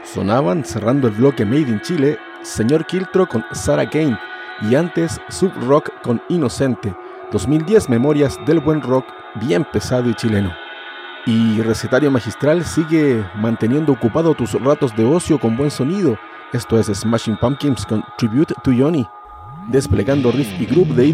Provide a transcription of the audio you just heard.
Sonaban, cerrando el bloque Made in Chile, Señor Quiltro con Sarah Kane y antes Sub Rock con Inocente. 2010 memorias del buen rock bien pesado y chileno. Y Recetario Magistral sigue manteniendo ocupado tus ratos de ocio con buen sonido. Esto es Smashing Pumpkins con Tribute to Johnny, desplegando riff y groove de